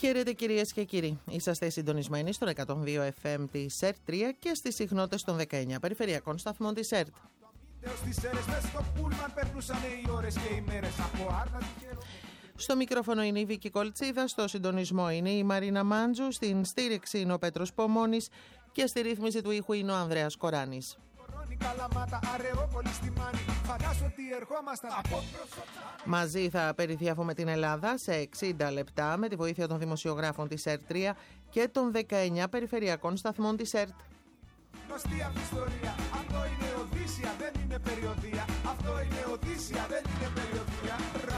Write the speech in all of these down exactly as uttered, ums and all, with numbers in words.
Χαίρετε κυρίες και κύριοι. Είσαστε συντονισμένοι στον εκατόν δύο εφ εμ της ΕΡΤ τρία και στις συχνότητες των δεκαεννιά περιφερειακών σταθμών της ΕΡΤ. Στο μικρόφωνο είναι η Βίκη Κολτσίδα, στο συντονισμό είναι η Μαρίνα Μάντζου, στην στήριξη είναι ο Πέτρος Πομώνης και στη ρύθμιση του ήχου είναι ο Ανδρέας Κοράνης. Μαζί θα περιδιάβουμε την Ελλάδα σε εξήντα λεπτά με τη βοήθεια των δημοσιογράφων της ΕΡΤ τρία και των δεκαεννιά περιφερειακών σταθμών της ΕΡΤ. Γνωστή αυτή η ιστορία. Αυτό είναι Οδύσσια, δεν είναι περιοδία. Αυτό είναι Οδύσσια, δεν είναι περιοδία.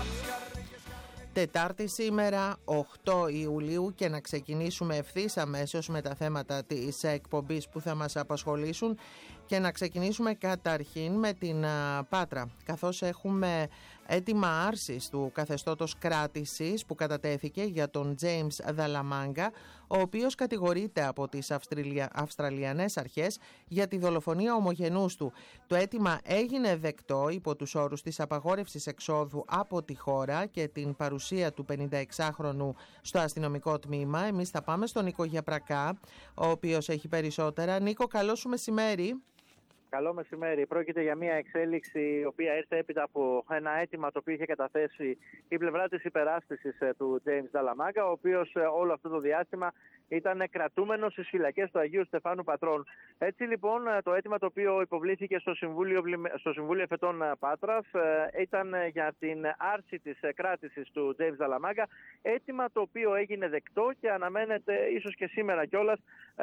Τετάρτη σήμερα, οκτώ Ιουλίου, και να ξεκινήσουμε ευθύς αμέσως με τα θέματα της εκπομπής που θα μας απασχολήσουν και να ξεκινήσουμε καταρχήν με την Πάτρα, καθώς έχουμε έτοιμα άρσης του καθεστώτος κράτησης που κατατέθηκε για τον James Dalamanga, ο οποίος κατηγορείται από τις Αυστραλια... Αυστραλιανές αρχές για τη δολοφονία ομογενούς του. Το αίτημα έγινε δεκτό υπό τους όρους της απαγόρευσης εξόδου από τη χώρα και την παρουσία του πενηνταεξάχρονου στο αστυνομικό τμήμα. Εμείς θα πάμε στον Νίκο Γιαπρακά, ο οποίος έχει περισσότερα. Νίκο, καλό σου μεσημέρι. Καλό μεσημέρι. Πρόκειται για μια εξέλιξη η οποία ήρθε έπειτα από ένα αίτημα το οποίο είχε καταθέσει η πλευρά της υπεράσπισης του James Dalamanga, ο οποίος όλο αυτό το διάστημα ήταν κρατούμενος στις φυλακές του Αγίου Στεφάνου Πατρών. Έτσι λοιπόν το αίτημα το οποίο υποβλήθηκε στο Συμβούλιο, στο Συμβούλιο Εφετών Πάτρας ήταν για την άρση της κράτησης του James Dalamanga, αίτημα το οποίο έγινε δεκτό και αναμένεται ίσως και σήμερα κιόλας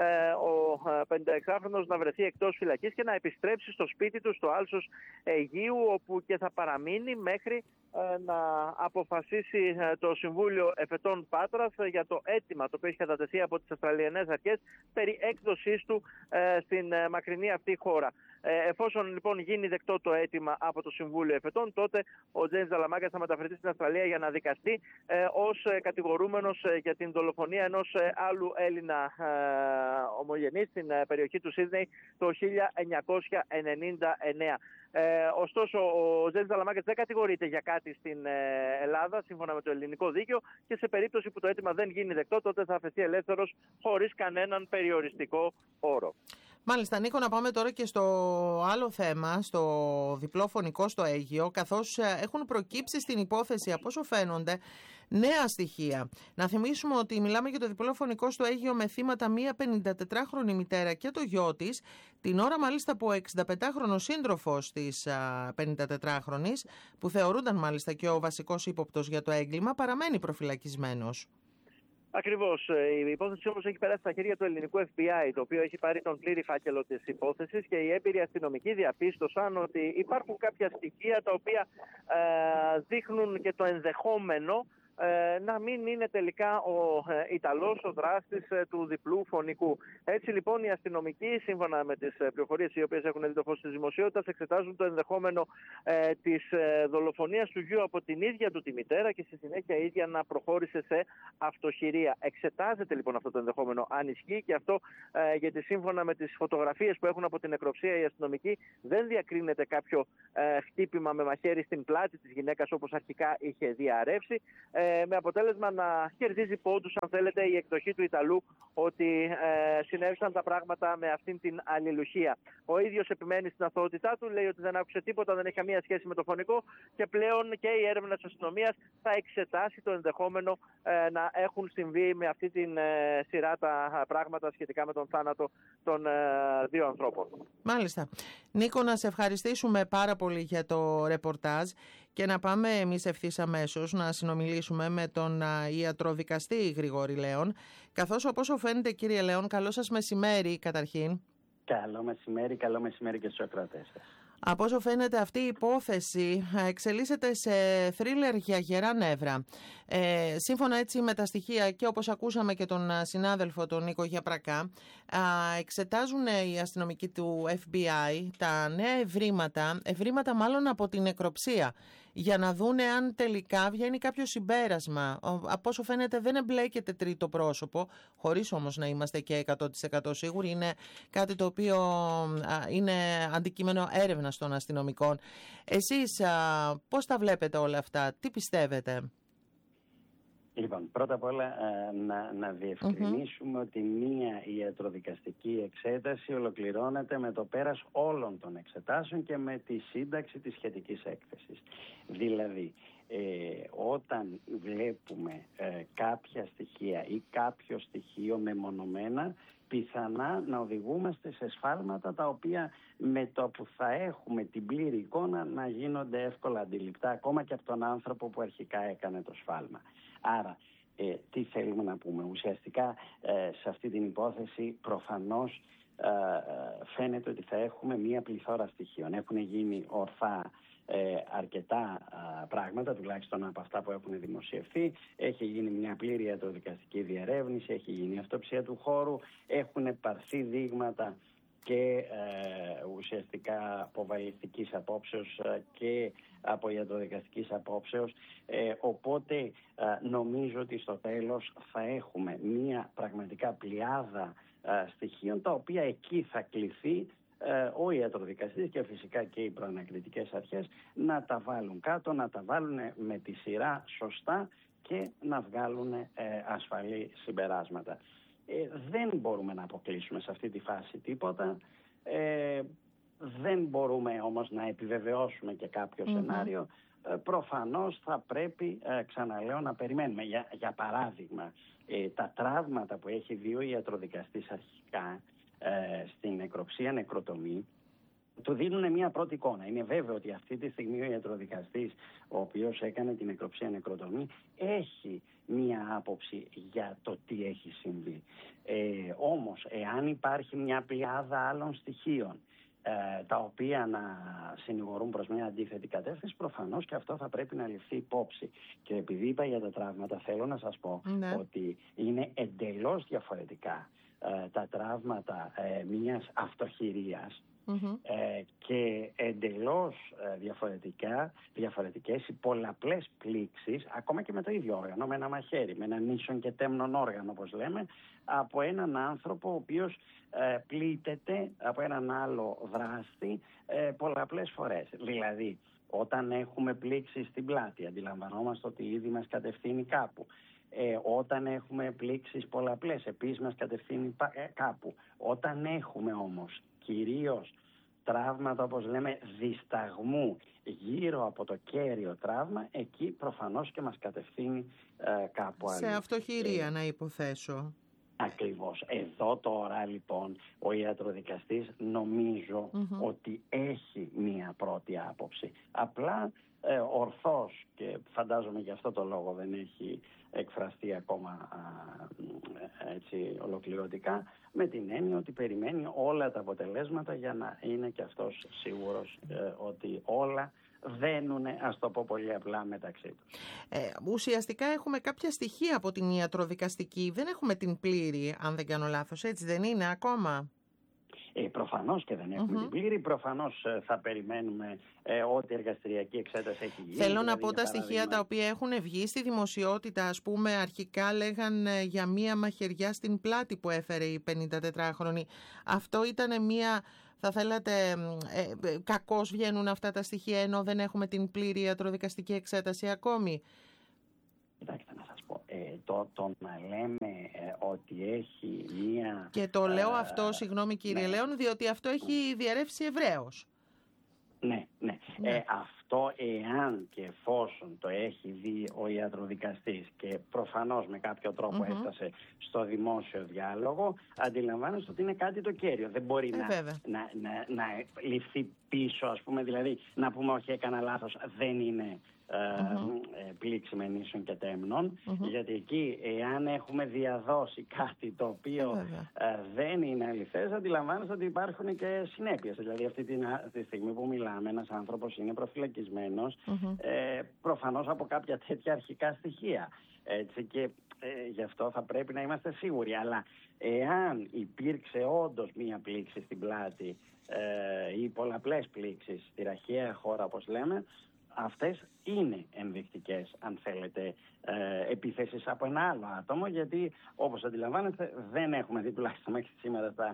ο πενηνταεξάχρονος να βρεθεί εκτός φυλακής και να επιστρέψει στο σπίτι του στο Άλσος Αιγείου, όπου και θα παραμείνει μέχρι να αποφασίσει το Συμβούλιο Εφετών Πάτρας για το αίτημα το οποίο έχει κατατεθεί από τις Αυστραλιανές αρχές περί έκδοσής του στην μακρινή αυτή χώρα. Εφόσον λοιπόν γίνει δεκτό το αίτημα από το Συμβούλιο Εφετών, τότε ο James Dalamanga θα μεταφερθεί στην Αυστραλία για να δικαστεί ε, ως κατηγορούμενος για την δολοφονία ενός άλλου Έλληνα ε, ομογενή στην περιοχή του Σίδνεϊ το χίλια εννιακόσια ενενήντα εννέα. Ε, ωστόσο, ο James Dalamanga δεν κατηγορείται για κάτι στην ε, Ελλάδα, σύμφωνα με το ελληνικό δίκαιο, και σε περίπτωση που το αίτημα δεν γίνει δεκτό, τότε θα αφαιθεί ελεύθερος χωρίς κανέναν περιοριστικό όρο. Μάλιστα, Νίκο, να πάμε τώρα και στο άλλο θέμα, στο διπλό φωνικό στο Αίγυο, καθώς έχουν προκύψει στην υπόθεση, από όσο φαίνονται, νέα στοιχεία. Να θυμίσουμε ότι μιλάμε για το διπλό φωνικό στο Αίγυο με θύματα μία πενηντατετράχρονη μητέρα και το γιο της, την ώρα μάλιστα που ο εξηνταπεντάχρονος σύντροφος της πενηντατετράχρονης, που θεωρούνταν μάλιστα και ο βασικός ύποπτος για το έγκλημα, παραμένει προφυλακισμένος. Ακριβώς. Η υπόθεση όμως έχει περάσει στα χέρια του ελληνικού εφ μπι άι, το οποίο έχει πάρει τον πλήρη φάκελο της υπόθεσης, και οι έμπειροι αστυνομικοί διαπίστωσαν ότι υπάρχουν κάποια στοιχεία τα οποία ε, δείχνουν και το ενδεχόμενο Ε, να μην είναι τελικά ο ε, Ιταλός ο δράστης ε, του διπλού φωνικού. Έτσι λοιπόν οι αστυνομικοί, σύμφωνα με τις ε, πληροφορίες οι οποίες έχουν δει το φως της δημοσιότητας, εξετάζουν το ενδεχόμενο ε, της ε, δολοφονίας του γιου από την ίδια του τη μητέρα και στη συνέχεια η ίδια να προχώρησε σε αυτοχειρία. Εξετάζεται λοιπόν αυτό το ενδεχόμενο αν ισχύει, και αυτό ε, γιατί σύμφωνα με τις φωτογραφίες που έχουν από την νεκροψία οι αστυνομικοί δεν διακρίνεται κάποιο ε, χτύπημα με μαχαίρι στην πλάτη της γυναίκας όπως αρχικά είχε διαρρεύσει, Ε, με αποτέλεσμα να κερδίζει πόντους, αν θέλετε, η εκδοχή του Ιταλού ότι ε, συνέβησαν τα πράγματα με αυτήν την αλληλουχία. Ο ίδιος επιμένει στην αθωότητά του, λέει ότι δεν άκουσε τίποτα, δεν έχει καμία σχέση με το φωνικό, και πλέον και η έρευνα της αστυνομίας θα εξετάσει το ενδεχόμενο ε, να έχουν συμβεί με αυτή την ε, σειρά τα πράγματα σχετικά με τον θάνατο των ε, δύο ανθρώπων. Μάλιστα. Νίκο, να σε ευχαριστήσουμε πάρα πολύ για το ρεπορτάζ και να πάμε εμείς ευθύς αμέσως να συνομιλήσουμε με τον ιατροδικαστή Γρηγόρη Λέων, καθώς όπως φαίνεται, κύριε Λέων, καλό σας μεσημέρι καταρχήν. Καλό μεσημέρι, καλό μεσημέρι και στους ακροατές σας. Από όσο φαίνεται αυτή η υπόθεση εξελίσσεται σε θρίλερ για γερά νεύρα. Ε, σύμφωνα έτσι με τα στοιχεία και όπως ακούσαμε και τον συνάδελφο τον Νίκο Γιαπρακά, εξετάζουν οι αστυνομικοί του εφ μπι άι τα νέα ευρήματα, ευρήματα μάλλον από την νεκροψία, για να δούνε αν τελικά βγαίνει κάποιο συμπέρασμα. Από όσο φαίνεται δεν εμπλέκεται τρίτο πρόσωπο, χωρίς όμως να είμαστε και εκατό τοις εκατό σίγουροι. Είναι κάτι το οποίο είναι αντικείμενο έρευνα των αστυνομικών. Εσείς α, πώς τα βλέπετε όλα αυτά, τι πιστεύετε? Η Λοιπόν, πρώτα απ' όλα να, να διευκρινίσουμε mm-hmm. ότι μία ιατροδικαστική εξέταση ολοκληρώνεται με το πέρας όλων των εξετάσεων και με τη σύνταξη της σχετικής έκθεσης. Δηλαδή, ε, όταν βλέπουμε ε, κάποια στοιχεία ή κάποιο στοιχείο μεμονωμένα, πιθανά να οδηγούμαστε σε σφάλματα τα οποία με το που θα έχουμε την πλήρη εικόνα να γίνονται εύκολα αντιληπτά ακόμα και από τον άνθρωπο που αρχικά έκανε το σφάλμα. Άρα, ε, τι θέλουμε να πούμε. Ουσιαστικά ε, σε αυτή την υπόθεση προφανώς ε, φαίνεται ότι θα έχουμε μία πληθώρα στοιχείων. Έχουν γίνει ορθά ε, αρκετά α, πράγματα, τουλάχιστον από αυτά που έχουν δημοσιευθεί. Έχει γίνει μια πλήρη ιατροδικαστική διερεύνηση, έχει γίνει αυτοψία του χώρου, έχουν πάρθει δείγματα και ε, ουσιαστικά από βαλιστικής απόψεως και από ιατροδικαστικής απόψεως. Ε, οπότε ε, νομίζω ότι στο τέλος θα έχουμε μια πραγματικά πλειάδα ε, στοιχείων, τα οποία εκεί θα κληθεί ε, ο ιατροδικαστής και φυσικά και οι προανακριτικές αρχές να τα βάλουν κάτω, να τα βάλουν με τη σειρά σωστά και να βγάλουν ε, ασφαλή συμπεράσματα. Ε, δεν μπορούμε να αποκλείσουμε σε αυτή τη φάση τίποτα. Ε, δεν μπορούμε όμως να επιβεβαιώσουμε και κάποιο mm-hmm. σενάριο. Ε, προφανώς θα πρέπει, ε, ξαναλέω, να περιμένουμε. Για, για παράδειγμα, ε, τα τραύματα που έχει δει ο ιατροδικαστής αρχικά ε, στην νεκροψία νεκροτομή, του δίνουν μια πρώτη εικόνα. Είναι βέβαιο ότι αυτή τη στιγμή ο ιατροδικαστής, ο οποίος έκανε την νεκροψία νεκροτομή, έχει μια άποψη για το τι έχει συμβεί. Ε, όμως, εάν υπάρχει μια πλειάδα άλλων στοιχείων, ε, τα οποία να συνηγορούν προς μια αντίθετη κατεύθυνση, προφανώς και αυτό θα πρέπει να ληφθεί υπόψη. Και επειδή είπα για τα τραύματα, θέλω να σας πω ναι. ότι είναι εντελώς διαφορετικά ε, τα τραύματα ε, μιας αυτοχειρίας, Mm-hmm. Ε, και εντελώς ε, διαφορετικά, διαφορετικές οι πολλαπλές πλήξεις, ακόμα και με το ίδιο όργανο, με ένα μαχαίρι, με έναν ίσον και τέμνον όργανο, όπως λέμε, από έναν άνθρωπο ο οποίος ε, πλήττεται από έναν άλλο δράστη ε, πολλαπλές φορές. Δηλαδή, όταν έχουμε πλήξει στην πλάτη, αντιλαμβανόμαστε ότι ήδη μας κατευθύνει κάπου. Ε, όταν έχουμε πλήξεις πολλαπλές, επίσης μας κατευθύνει ε, κάπου. Όταν έχουμε όμως κυρίως τραύματα, όπως λέμε, δισταγμού γύρω από το κέριο τραύμα, εκεί προφανώς και μας κατευθύνει ε, κάπου αλλού. Σε αυτοχειρία ε, να υποθέσω. Ακριβώς. Εδώ τώρα λοιπόν ο ιατροδικαστής νομίζω mm-hmm. ότι έχει μία πρώτη άποψη. Απλά ε, ορθώς, και φαντάζομαι γι' αυτό το λόγο δεν έχει εκφραστεί ακόμα α, έτσι ολοκληρωτικά, με την έννοια ότι περιμένει όλα τα αποτελέσματα για να είναι και αυτός σίγουρος ε, ότι όλα δένουν, ας το πω πολύ απλά, μεταξύ τους. Ε, ουσιαστικά έχουμε κάποια στοιχεία από την ιατροδικαστική, δεν έχουμε την πλήρη, αν δεν κάνω λάθος, έτσι δεν είναι ακόμα? Ε, προφανώς και δεν έχουμε mm-hmm. την πλήρη. Προφανώς ε, θα περιμένουμε ε, ό,τι εργαστηριακή εξέταση έχει γίνει. Θέλω δηλαδή, να πω τα παράδειγμα... στοιχεία τα οποία έχουν βγει στη δημοσιότητα. Ας πούμε, αρχικά λέγαν ε, για μία μαχαιριά στην πλάτη που έφερε η πενηντατετράχρονη. Αυτό ήταν μία, θα θέλατε, ε, ε, κακώς βγαίνουν αυτά τα στοιχεία ενώ δεν έχουμε την πλήρη ιατροδικαστική εξέταση ακόμη. Κοιτάξτε να σας πω, ε, το, το να λέμε ε, ότι έχει μία... Και το λέω ε, αυτό, συγγνώμη κύριε ναι. Λέων, διότι αυτό έχει διαρρεύσει ευρέως. Ναι, ναι. ναι. Ε, αυτό εάν και εφόσον το έχει δει ο ιατροδικαστής και προφανώς με κάποιο τρόπο mm-hmm. έφτασε στο δημόσιο διάλογο, αντιλαμβάνεστε ότι είναι κάτι το κέριο. Δεν μπορεί ε, να, να, να, να ληφθεί πίσω, ας πούμε, δηλαδή να πούμε όχι, έκανα λάθος, δεν είναι... Mm-hmm. πλήξη με νήσων και τέμνων, mm-hmm. γιατί εκεί εάν έχουμε διαδώσει κάτι το οποίο ε, δεν είναι αληθές, αντιλαμβάνεστε ότι υπάρχουν και συνέπειες. Δηλαδή αυτή τη, τη στιγμή που μιλάμε, ένας άνθρωπος είναι προφυλακισμένος mm-hmm. ε, προφανώς από κάποια τέτοια αρχικά στοιχεία, έτσι, και ε, γι' αυτό θα πρέπει να είμαστε σίγουροι. Αλλά εάν υπήρξε όντως μία πλήξη στην πλάτη ε, ή πολλαπλές πλήξεις στη ραχαία χώρα, όπως λέμε, αυτές είναι ενδεικτικές, αν θέλετε, ε, επίθεσεις από ένα άλλο άτομο, γιατί όπως αντιλαμβάνεστε δεν έχουμε δει, τουλάχιστον μέχρι σήμερα στα,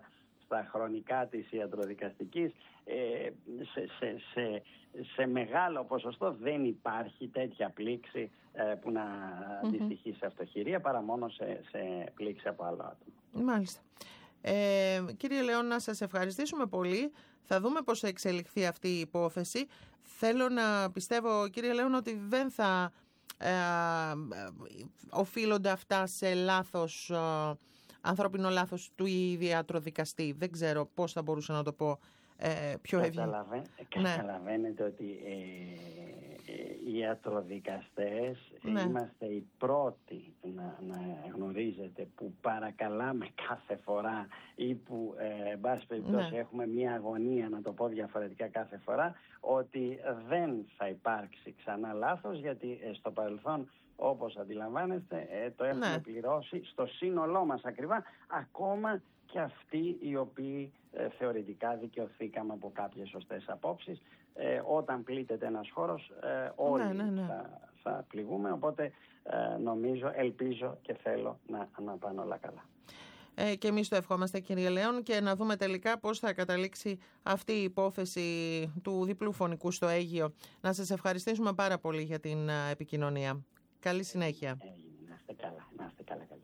στα χρονικά της ιατροδικαστικής, ε, σε, σε, σε, σε μεγάλο ποσοστό δεν υπάρχει τέτοια πλήξη ε, που να mm-hmm. αντιστοιχεί σε αυτοχειρία, παρά μόνο σε, σε πλήξη από άλλο άτομο. Μάλιστα. Ε, κύριε Λέων, να σας ευχαριστήσουμε πολύ. Θα δούμε πώς θα εξελιχθεί αυτή η υπόθεση. Θέλω να πιστεύω, κύριε Λέων, ότι δεν θα ε, οφείλονται αυτά σε λάθος, ε, ανθρώπινο λάθος του ιατροδικαστή. Δεν ξέρω πώς θα μπορούσα να το πω ε, πιο ευγενικά. Καταλαβα... Καταλαβαίνετε ότι ε, ε, οι ιατροδικαστές ναι. είμαστε οι πρώτοι να, να γνωρίζετε που παρακαλάμε κάθε φορά ή που ε, εν πάση περιπτώσει ναι. έχουμε μια αγωνία, να το πω διαφορετικά, κάθε φορά, ότι δεν θα υπάρξει ξανά λάθος, γιατί ε, στο παρελθόν, όπως αντιλαμβάνεστε, ε, το έχουμε ναι. πληρώσει στο σύνολό μας ακριβά, ακόμα και αυτοί οι οποίοι ε, θεωρητικά δικαιωθήκαμε από κάποιες σωστές απόψεις. Ε, όταν πλήττεται ένας χώρος, ε, όλοι ναι, ναι, ναι. Θα, θα πληγούμε, οπότε ε, νομίζω, ελπίζω και θέλω να, να πάνε όλα καλά. Ε, και εμείς το ευχόμαστε, κύριε Λέων, και να δούμε τελικά πώς θα καταλήξει αυτή η υπόθεση του διπλού φωνικού στο Αίγυο. Να σας ευχαριστήσουμε πάρα πολύ για την uh, επικοινωνία. Καλή συνέχεια. Ε, να είστε καλά, να είστε καλά, καλή συνέχεια.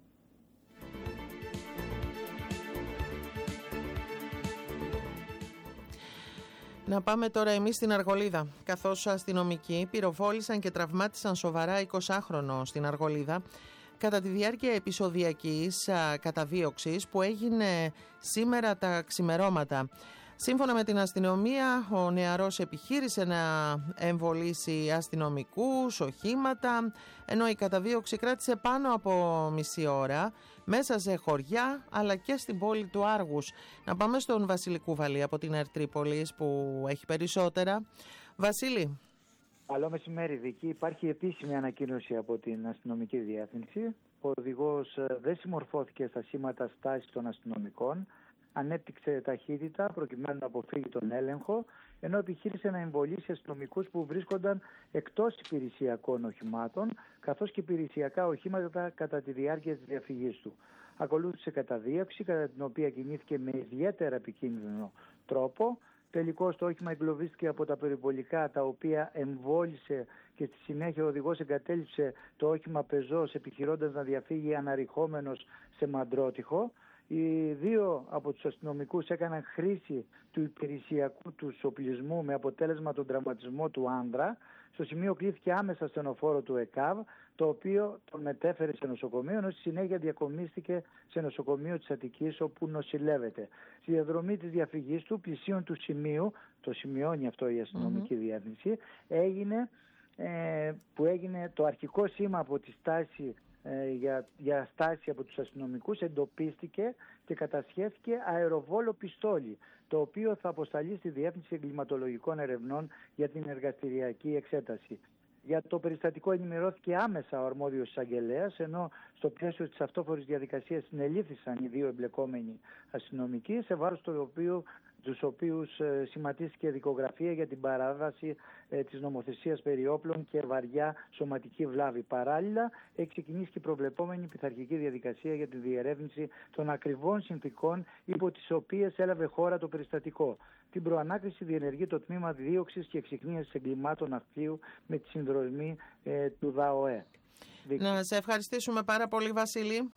Να πάμε τώρα εμείς στην Αργολίδα, καθώς αστυνομικοί πυροβόλησαν και τραυμάτισαν σοβαρά εικοσάχρονο στην Αργολίδα κατά τη διάρκεια επεισοδιακής καταδίωξης που έγινε σήμερα τα ξημερώματα. Σύμφωνα με την αστυνομία, ο νεαρός επιχείρησε να εμβολήσει αστυνομικούς, οχήματα, ενώ η καταδίωξη κράτησε πάνω από μισή ώρα μέσα σε χωριά αλλά και στην πόλη του Άργους. Να πάμε στον Βασίλη Κούβαλη από την ΕΡΤ Τρίπολης που έχει περισσότερα. Βασίλη. Καλό μεσημέρι, Δική. Υπάρχει επίσημη ανακοίνωση από την αστυνομική διεύθυνση. Ο οδηγός δεν συμμορφώθηκε στα σήματα στάσης των αστυνομικών, ανέπτυξε ταχύτητα προκειμένου να αποφύγει τον έλεγχο, ενώ επιχείρησε να εμβολήσει αστυνομικούς που βρίσκονταν εκτός υπηρεσιακών οχημάτων, καθώς και υπηρεσιακά οχήματα κατά τη διάρκεια της διαφυγής του. Ακολούθησε καταδίωξη, κατά την οποία κινήθηκε με ιδιαίτερα επικίνδυνο τρόπο. Τελικώς το όχημα εγκλωβίστηκε από τα περιπολικά, τα οποία εμβόλησε, και στη συνέχεια ο οδηγός εγκατέλειψε το όχημα πεζός, επιχειρώντας να διαφύγει αναρριχόμενος σε μαντρότυχο. Οι δύο από τους αστυνομικούς έκαναν χρήση του υπηρεσιακού του οπλισμού με αποτέλεσμα τον τραυματισμό του άνδρα. Στο σημείο κλήθηκε άμεσα στενοφόρο του ΕΚΑΒ, το οποίο τον μετέφερε σε νοσοκομείο, ενώ στη συνέχεια διακομίστηκε σε νοσοκομείο της Αττικής, όπου νοσηλεύεται. Στη διαδρομή της διαφυγής του, πλησίον του σημείου, το σημειώνει αυτό η αστυνομική mm-hmm. διεύθυνση, έγινε, ε, που έγινε το αρχικό σήμα από τη στάση ε, για, για στάση από τους αστυνομικούς, εντοπίστηκε και κατασχέθηκε αεροβόλο πιστόλι, το οποίο θα αποσταλεί στη Διεύθυνση Εγκληματολογικών Ερευνών για την εργαστηριακή εξέταση. Για το περιστατικό ενημερώθηκε άμεσα ο αρμόδιος εισαγγελέας, ενώ στο πλαίσιο της αυτόφορης διαδικασίας συνελήφθησαν οι δύο εμπλεκόμενοι αστυνομικοί, σε βάρος του οποίου, τους οποίους ε, σηματίστηκε δικογραφία για την παράβαση ε, της νομοθεσίας περί όπλων και βαριά σωματική βλάβη. Παράλληλα, έχει ξεκινήσει και η προβλεπόμενη πειθαρχική διαδικασία για τη διερεύνηση των ακριβών συνθηκών υπό τις οποίες έλαβε χώρα το περιστατικό. Την προανάκριση διενεργεί το Τμήμα Δίωξης και Εξυχνίασης Εγκλημάτων Ναυτίου με τη συνδρομή ε, του ΔΑΟΕ. Να σε ευχαριστήσουμε πάρα πολύ, Βασίλη.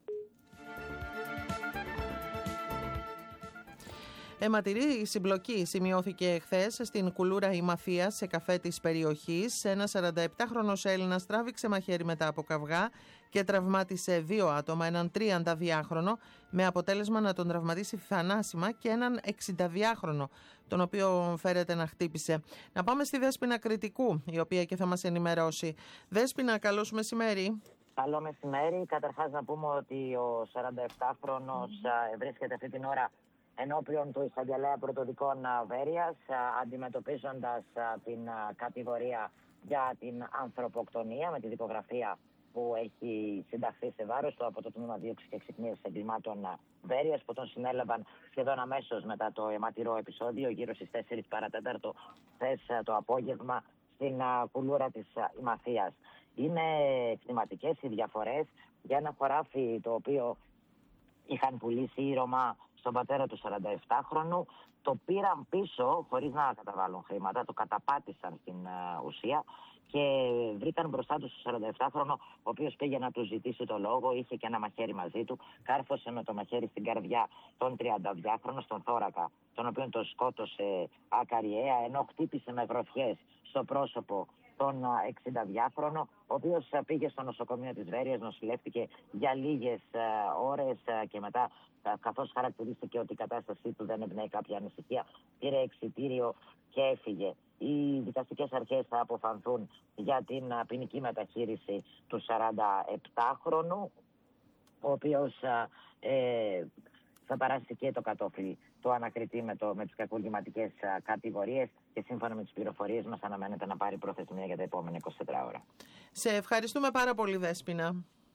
Αιματηρή συμπλοκή σημειώθηκε χθες στην Κουλούρα Ημαθίας, σε καφέ της περιοχής. Ένας σαρανταεπτάχρονος Έλληνας τράβηξε μαχαίρι μετά από καυγά και τραυμάτισε δύο άτομα, έναν τριανταδυάχρονο με αποτέλεσμα να τον τραυματίσει θανάσιμα και έναν εξηνταδυάχρονο, τον οποίο φέρεται να χτύπησε. Να πάμε στη Δέσποινα Κρητικού, η οποία και θα μας ενημερώσει. Δέσποινα, καλώς μεσημέρι. Καλό μεσημέρι. Καταρχάς να πούμε ότι ο σαρανταεπτάχρονος mm. βρίσκεται αυτή την ώρα ενώπιον του εισαγγελέα πρωτοδικών Βέρειας, αντιμετωπίζοντας την κατηγορία για την ανθρωποκτονία με τη δικογραφία που έχει συνταχθεί σε βάρος του από το Τμήμα Δίωξης και Εξυχνίασης Εγκλημάτων Βέρειας, που τον συνέλαβαν σχεδόν αμέσως μετά το αιματηρό επεισόδιο, γύρω στις τέσσερις παρατέταρτο χθες το απόγευμα στην Κουλούρα της Ημαθίας. Είναι εκτιματικές οι διαφορές για ένα χωράφι το οποίο είχαν πουλήσει ήρωμα στον πατέρα του σαρανταεπτάχρονου. Το πήραν πίσω χωρίς να καταβάλουν χρήματα, το καταπάτησαν στην uh, ουσία και βρήκαν μπροστά του τον σαρανταεπτάχρονο, ο οποίος πήγε να του ζητήσει το λόγο, είχε και ένα μαχαίρι μαζί του, κάρφωσε με το μαχαίρι στην καρδιά τον τριανταδυάχρονο, στον θώρακα, τον οποίο τον σκότωσε ακαριέα, ενώ χτύπησε με γροθιές στο πρόσωπο τον εξηνταδυάχρονο, ο οποίος πήγε στο νοσοκομείο της Βέρειας, νοσηλεύτηκε για λίγες ώρες και μετά, καθώς χαρακτηρίστηκε ότι η κατάστασή του δεν εμπνέει κάποια ανησυχία, πήρε εξιτήριο και έφυγε. Οι δικαστικές αρχές θα αποφανθούν για την ποινική μεταχείριση του σαρανταεπτάχρονου, ο οποίος ε, θα περάσει και το κατόφλι το ανακριτή με, το, με τις κακουργηματικές κατηγορίες και σύμφωνα με τις πληροφορίες μας αναμένεται να πάρει προθεσμία για τα επόμενα είκοσι τέσσερις ώρα. Σε ευχαριστούμε πάρα πολύ, Δέσποινα.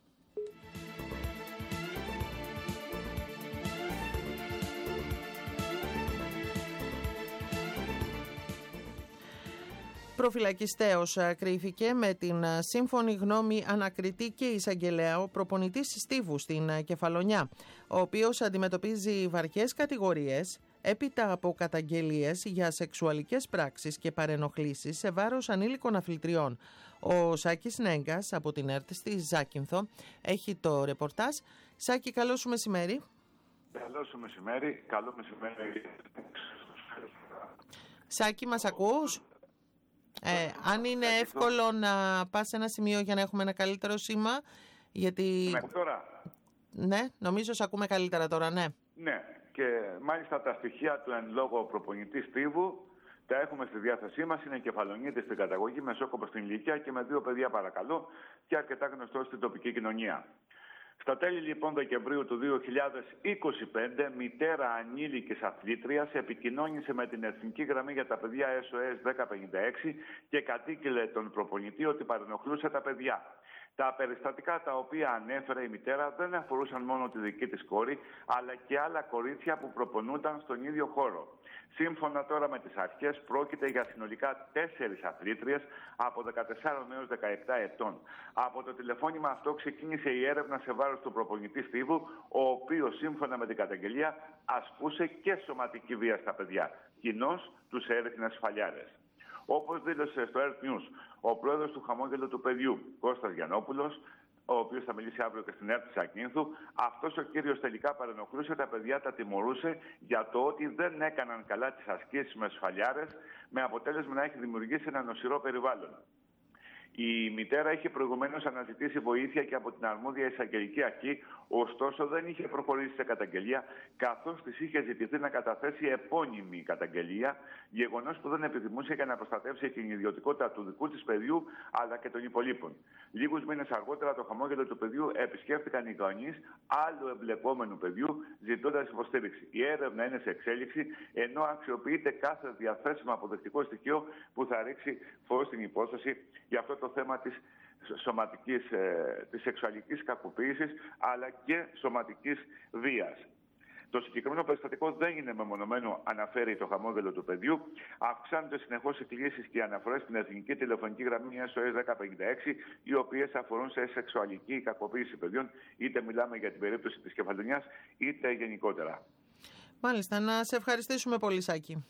Προφυλακιστέως κρίθηκε με την σύμφωνη γνώμη ανακριτή και εισαγγελέα ο προπονητής Στίβου στην Κεφαλονιά, ο οποίος αντιμετωπίζει βαριές κατηγορίες έπειτα από καταγγελίες για σεξουαλικές πράξεις και παρενοχλήσεις σε βάρος ανήλικων αθλητριών. Ο Σάκης Νέγκας από την ΕΡΤ στη Ζάκυνθο έχει το ρεπορτάζ. Σάκη, καλό σου μεσημέρι. Καλό σου μεσημέρι. Καλό μεσημέρι. Σάκη, μας ακούς? Ε, αν είναι εύκολο να πας σε ένα σημείο για να έχουμε ένα καλύτερο σήμα, γιατί... Με τώρα. Ναι, νομίζω σ' ακούμε καλύτερα τώρα, ναι. Ναι, και μάλιστα τα στοιχεία του εν λόγω προπονητή Στίβου τα έχουμε στη διάθεσή μας. Είναι Κεφαλονίτης στην καταγωγή, Μεσόκοπος στην ηλικία και με δύο παιδιά παρακαλώ και αρκετά γνωστό στην τοπική κοινωνία. Στα τέλη λοιπόν Δεκεμβρίου του δύο χιλιάδες είκοσι πέντε, μητέρα ανήλικης αθλήτριας επικοινώνησε με την Εθνική Γραμμή για τα Παιδιά ες ο ες δέκα πενήντα έξι και κατήγγειλε τον προπονητή ότι παρενοχλούσε τα παιδιά. Τα περιστατικά τα οποία ανέφερε η μητέρα δεν αφορούσαν μόνο τη δική της κόρη, αλλά και άλλα κορίτσια που προπονούνταν στον ίδιο χώρο. Σύμφωνα τώρα με τις αρχές, πρόκειται για συνολικά τέσσερις αθλήτριες από δεκατέσσερα έως δεκαεπτά ετών. Από το τηλεφώνημα αυτό ξεκίνησε η έρευνα σε βάρος του προπονητή Στίβου, ο οποίος σύμφωνα με την καταγγελία ασκούσε και σωματική βία στα παιδιά. Κοινώς τους έριχνε σφαλιάρες. Όπως δήλωσε στο Earth News ο πρόεδρος του Χαμόγελου του Παιδιού, Κώστας Γιαννόπουλος, ο οποίος θα μιλήσει αύριο και στην ΕΡΤ της Ακίνθου, αυτός ο κύριος τελικά παρενοχλούσε τα παιδιά, τα τιμωρούσε για το ότι δεν έκαναν καλά τις ασκήσεις με σφαλιάρες, με αποτέλεσμα να έχει δημιουργήσει ένα νοσηρό περιβάλλον. Η μητέρα είχε προηγουμένως αναζητήσει βοήθεια και από την αρμόδια εισαγγελική αρχή, ωστόσο δεν είχε προχωρήσει σε καταγγελία, καθώς της είχε ζητηθεί να καταθέσει επώνυμη καταγγελία, γεγονός που δεν επιθυμούσε για να προστατεύσει την ιδιωτικότητα του δικού της παιδιού αλλά και των υπολείπων. Λίγους μήνες αργότερα, το Χαμόγελο του Παιδιού επισκέφτηκαν οι γονείς άλλου εμπλεκόμενου παιδιού, ζητώντας υποστήριξη. Η έρευνα είναι σε εξέλιξη, ενώ αξιοποιείται κάθε διαθέσιμο αποδεκτικό στοιχείο που θα ρίξει φως στην υπόθεση. Γι' αυτό το θέμα της σωματικής, ε, της σεξουαλικής κακοποίησης αλλά και σωματικής βίας. Το συγκεκριμένο περιστατικό δεν είναι μεμονωμένο, αναφέρει το Χαμόγελο του Παιδιού. Αυξάνονται συνεχώς οι κλήσεις και οι αναφορές στην Εθνική Τηλεφωνική Γραμμή ες ο ες δέκα πενήντα έξι, οι οποίες αφορούν σε σεξουαλική κακοποίηση παιδιών, είτε μιλάμε για την περίπτωση της Κεφαλονιάς, είτε γενικότερα. Μάλιστα, να σε ευχαριστήσουμε πολύ, Σάκη.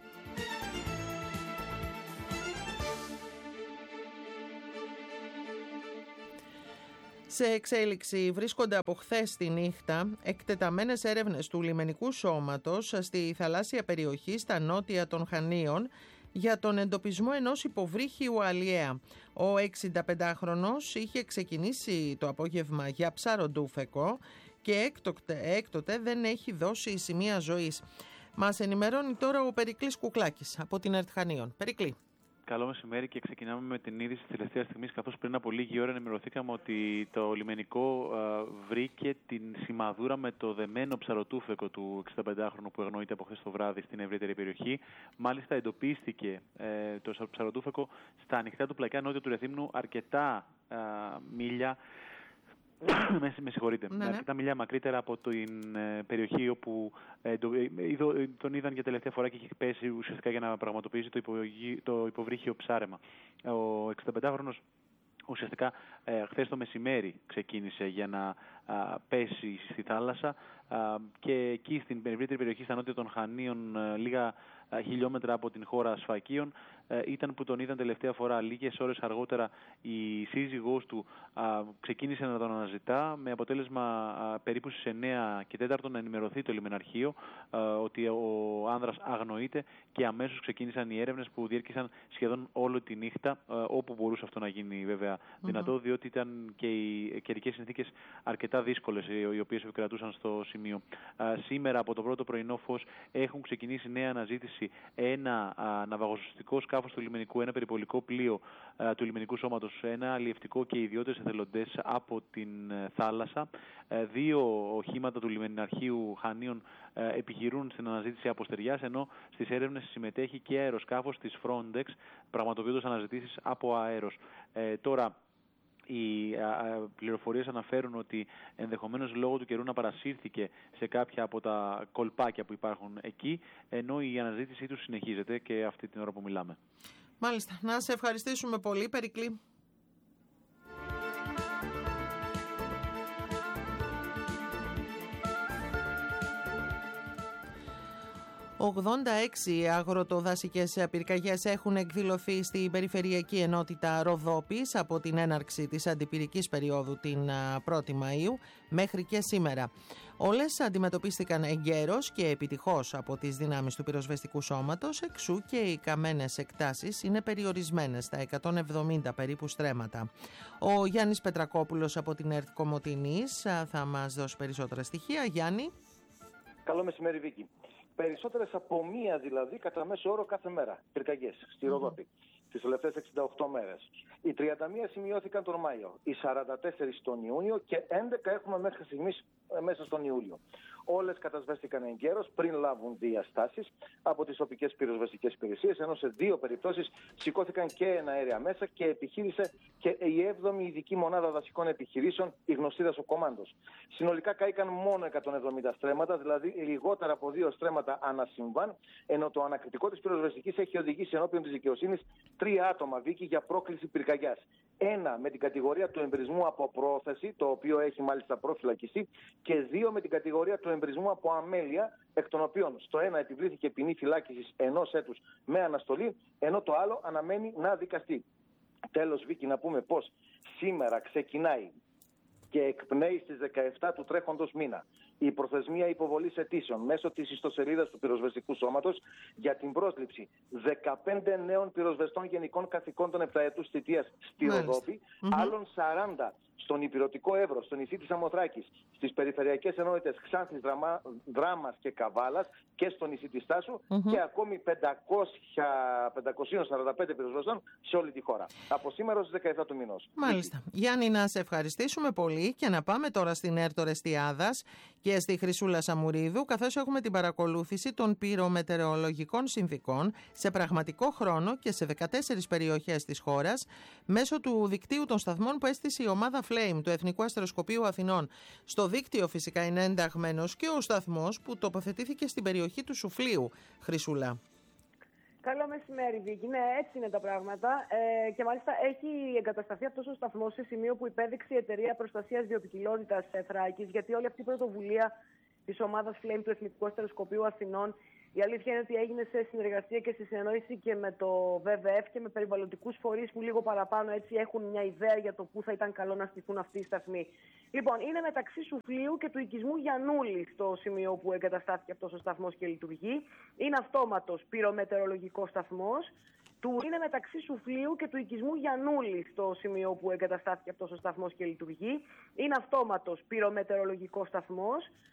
Σε εξέλιξη βρίσκονται από χθες τη νύχτα εκτεταμένες έρευνες του λιμενικού σώματος στη θαλάσσια περιοχή στα νότια των Χανίων για τον εντοπισμό ενός υποβρύχιου αλιέα. Ο εξηνταπεντάχρονος είχε ξεκινήσει το απόγευμα για ψαροντούφεκο και έκτοτε, έκτοτε δεν έχει δώσει σημεία ζωής. Μας ενημερώνει τώρα ο Περικλής Κουκλάκης από την ΕΡΤ Χανίων. Περικλή. Καλό μεσημέρι και ξεκινάμε με την είδηση της τελευταίας στιγμής, καθώς πριν από λίγη ώρα ενημερωθήκαμε ότι το λιμενικό α, βρήκε την σημαδούρα με το δεμένο ψαροτούφεκο του εξηνταπεντάχρονου που αγνοείται από χθες το βράδυ στην ευρύτερη περιοχή. Μάλιστα εντοπίστηκε ε, το ψαροτούφεκο στα ανοιχτά του πλακιά νότια του Ρεθύμνου αρκετά α, μίλια. με, με συγχωρείτε. Ναι, ναι. Αρκετά μιλιά μακρύτερα από την ε, περιοχή όπου ε, το, ε, τον είδαν για τελευταία φορά και είχε πέσει ουσιαστικά για να πραγματοποιήσει το, υπογεί, το υποβρύχιο ψάρεμα. Ο εξηνταπεντάχρονος, ο ουσιαστικά ε, χθες το μεσημέρι ξεκίνησε για να α, πέσει στη θάλασσα α, και εκεί στην ευρύτερη περιοχή στα νότια των Χανίων, α, λίγα α, χιλιόμετρα από την χώρα Σφακίων, α, ήταν που τον είδαν τελευταία φορά. Λίγες ώρες αργότερα η σύζυγός του α, ξεκίνησε να τον αναζητά, με αποτέλεσμα α, περίπου στις εννέα και τέταρτο να ενημερωθεί το λιμεναρχείο α, ότι ο άνδρας αγνοείται, και αμέσως ξεκίνησαν οι έρευνες που διήρκησαν σχεδόν όλη τη νύχτα, α, όπου μπορούσε αυτό να γίνει βέβαια δυνατό, mm-hmm. διότι ήταν και οι καιρικές συνθήκες αρκετά δύσκολες οι οποίες επικρατούσαν στο σημείο. Α, σήμερα από το πρώτο πρωινό φως έχουν ξεκινήσει νέα αναζήτηση ένα α, ναυαγοσωστικό σκάφος του λιμενικού, ένα περιπολικό πλοίο α, του λιμενικού σώματος, ένα αλλιευτικό και ιδιώτες εθελοντές από την α, θάλασσα. Α, δύο οχήματα του λιμεναρχείου Χανίων α, επιχειρούν στην αναζήτηση από στεριάς, ενώ στις έρευνες συμμετέχει και αεροσκάφος της Frontex, πραγματοποιώντας αναζητήσεις από αέρος. Ε, τώρα, οι πληροφορίες αναφέρουν ότι ενδεχομένως λόγω του καιρού να παρασύρθηκε σε κάποια από τα κολπάκια που υπάρχουν εκεί, ενώ η αναζήτησή του συνεχίζεται και αυτή την ώρα που μιλάμε. Μάλιστα. Να σε ευχαριστήσουμε πολύ, Περικλή. ογδόντα έξι αγροτοδασικές πυρκαγιές έχουν εκδηλωθεί στην Περιφερειακή Ενότητα Ροδόπης από την έναρξη της αντιπυρικής περίοδου την πρώτη Μαΐου μέχρι και σήμερα. Όλες αντιμετωπίστηκαν εγκαίρως και επιτυχώς από τις δυνάμεις του πυροσβεστικού σώματος, εξού και οι καμένες εκτάσεις είναι περιορισμένες στα εκατόν εβδομήντα περίπου στρέμματα. Ο Γιάννης Πετρακόπουλος από την ΕΡΤ Κομοτηνής θα μας δώσει περισσότερα στοιχεία. Γιάννη. Καλό μεσημέρι, Βίκη. Περισσότερες από μία δηλαδή κατά μέσο όρο κάθε μέρα πυρκαγιές στη Ροδόπη mm-hmm. τις τελευταίες εξήντα οκτώ μέρες. Οι τριάντα μία σημειώθηκαν τον Μάιο, οι σαράντα τέσσερα τον Ιούνιο και έντεκα έχουμε μέχρι στιγμής μέσα στον Ιούλιο. Όλες κατασβέστηκαν εγκαίρως πριν λάβουν διαστάσεις από τις τοπικές πυροσβεστικές υπηρεσίες, ενώ σε δύο περιπτώσεις σηκώθηκαν και εναέρια μέσα και επιχείρησε και η έβδομη ειδική μονάδα δασικών επιχειρήσεων, η γνωστή δασοκομάντος. Συνολικά κάηκαν μόνο εκατόν εβδομήντα στρέμματα, δηλαδή λιγότερα από δύο στρέμματα ανασυμβάν, ενώ το ανακριτικό της πυροσβεστικής έχει οδηγήσει ενώπιον της δικαιοσύνης τρία άτομα, Βίκη, για πρόκληση πυρκαγιάς. Ένα με την κατηγορία του εμπρισμού από πρόθεση, το οποίο έχει μάλιστα προφυλακιστεί, και δύο με την κατηγορία του εμπρισμού από αμέλεια, εκ των οποίων στο ένα επιβλήθηκε ποινή φυλάκισης ενός έτους με αναστολή, ενώ το άλλο αναμένει να δικαστεί. Τέλος, Βίκη, να πούμε πως σήμερα ξεκινάει και εκπνέει στις δεκαεπτά του τρέχοντος μήνα η προθεσμία υποβολής αιτήσεων μέσω της ιστοσελίδας του πυροσβεστικού σώματος για την πρόσληψη δεκαπέντε νέων πυροσβεστών γενικών καθηκόντων επταετούς θητείας στη Ροδόπη, mm-hmm. άλλων σαράντα στον Ηπειρωτικό Εύρο, στο νησί της Σαμοθράκης, στις περιφερειακές ενότητες Ξάνθης, Δραμα, Δράμας και Καβάλας και στο νησί της Τάσου mm-hmm. και ακόμη πεντακόσια σαράντα πέντε πυροσβεστών σε όλη τη χώρα. Από σήμερα στις δεκαεπτά του μηνός. Μάλιστα. Γιάννη, να σε ευχαριστήσουμε πολύ και να πάμε τώρα στην ΕΡΤ Ορεστιάδας και στη Χρυσούλα Σαμουρίδου, καθώς έχουμε την παρακολούθηση των πυρομετεωρολογικών συνθηκών σε πραγματικό χρόνο και σε δεκατέσσερις περιοχές της χώρας μέσω του δικτύου των σταθμών που έστησε η ομάδα Flame του Εθνικού Αστεροσκοπείου Αθηνών. Στο δίκτυο φυσικά είναι ενταγμένος και ο σταθμός που τοποθετήθηκε στην περιοχή του Σουφλίου. Χρυσούλα. Καλό μεσημέρι, Βίκη. Ναι, έτσι είναι τα πράγματα. Ε, και μάλιστα έχει εγκατασταθεί αυτός ο σταθμός σε σημείο που υπέδειξε η Εταιρεία Προστασίας Βιοποικιλότητας Θράκης, γιατί όλη αυτή η πρωτοβουλία της ομάδας Flame του Εθνικού Αστεροσκοπείου Αθηνών, η αλήθεια είναι ότι έγινε σε συνεργασία και σε συνεννόηση και με το βι βι εφ και με περιβαλλοντικούς φορείς που λίγο παραπάνω έτσι έχουν μια ιδέα για το πού θα ήταν καλό να στηθούν αυτοί οι σταθμοί. Λοιπόν, είναι μεταξύ Σουφλίου και του οικισμού Γιαννούλη στο σημείο που εγκαταστάθηκε αυτός ο σταθμός και λειτουργεί. Είναι αυτόματος πυρομετεωρολογικός σταθμός. Του είναι μεταξύ Σουφλίου και του οικισμού Γιαννούλη στο σημείο που εγκαταστάθηκε αυτός ο σταθμός και λειτουργεί. Είναι αυτόματος πυρομετεωρολογικός σταθμός.